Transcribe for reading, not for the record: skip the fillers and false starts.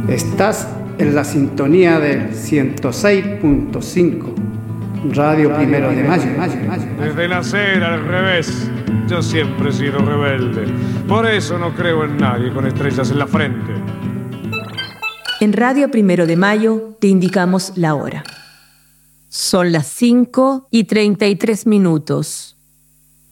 Estás en la sintonía del 106.5, Radio Primero de Mayo. Desde nacer al revés, yo siempre he sido rebelde. Por eso no creo en nadie con estrellas en la frente. En Radio Primero de Mayo te indicamos la hora. Son las 5:33.